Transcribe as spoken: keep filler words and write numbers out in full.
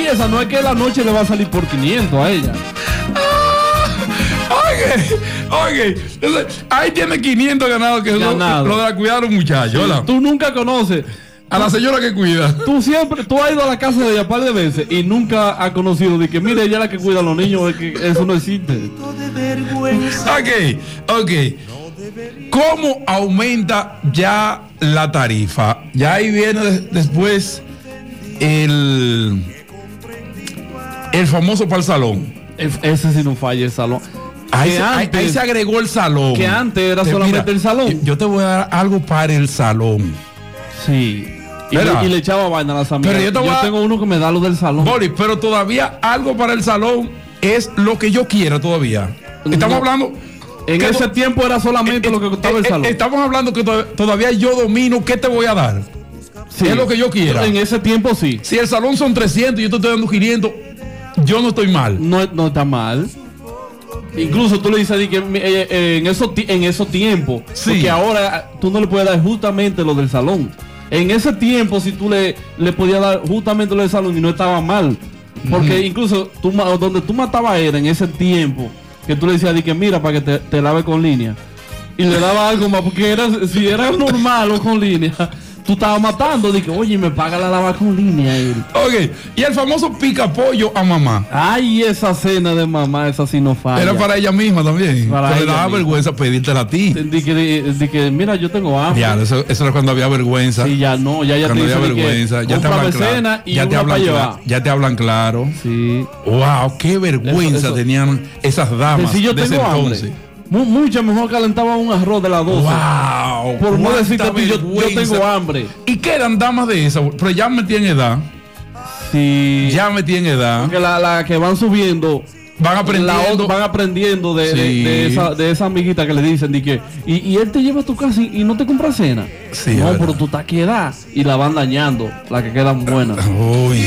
esa no es que la noche le va a salir por quinientos a ella. Oye, oye, entonces, ahí tiene quinientos ganados que Ganado. lo, lo de la cuidar a un muchacho. Sí, tú nunca conoces a la señora que cuida. Tú siempre, tú has ido a la casa de ella un par de veces y nunca has conocido de que mire, ella es la que cuida a los niños, que eso no existe. Ok, ok. ¿Cómo aumenta ya la tarifa? Ya ahí viene de, después el el famoso para el salón. Es, ese sí no falla, el salón. Ahí se, antes, ahí, ahí se agregó el salón. Que antes era te, solamente mira, el salón. Yo, yo te voy a dar algo para el salón. Sí. Y le, y le echaba vaina a las amigas. Pero yo, te voy yo a... tengo uno que me da lo del salón. Boris, pero todavía algo para el salón es lo que yo quiera todavía. Estamos no. hablando... En ese no, tiempo era solamente eh, lo que costaba eh, el salón. Eh, estamos hablando que to todavía yo domino qué te voy a dar. Sí. Es lo que yo quiera. En ese tiempo sí. Si el salón son trescientos y yo te estoy dando quinientos, yo no estoy mal. No, no está mal. Incluso tú le dices que eh, eh, en esos en esos tiempos, sí. Porque ahora tú no le puedes dar justamente lo del salón. En ese tiempo si tú le, le podías dar justamente lo del salón y no estaba mal. Porque uh-huh. incluso tú, donde tú matabas era en ese tiempo que tú le decías de que mira para que te, te lave con línea y le daba algo más porque era, si era normal o con línea tú estabas matando, dije, oye, me paga la lava con línea él. Ok, y el famoso pica pollo a mamá. Ay, esa cena de mamá, esa sí no falla. Era para ella misma también. Para Pero ella le daba misma. vergüenza pedírtela a ti. De que, de que, mira, yo tengo hambre. Ya, eso, eso era cuando había vergüenza. Sí, ya no, ya, ya cuando te había dice vergüenza. Que, ya te hablan claro. Y ya, te hablan claro ya te hablan claro. Sí. Wow, qué vergüenza eso, eso, tenían esas damas. De si yo de tengo hambre. Entonces. Mucha mejor calentaba un arroz de las doce. Wow. Por no decirte que yo, yo tengo hambre. ¿Y quedan damas de esas? Pero ya metí en edad. Sí. Ya metí en edad. Porque la, la que van subiendo. Van aprendiendo. La otra, van aprendiendo de, sí. de, de, esa, de esa amiguita que le dicen de que, y, y él te lleva a tu casa y, y no te compra cena. Sí, no, pero tú te quedas y la van dañando. La que quedan buenas. Uy.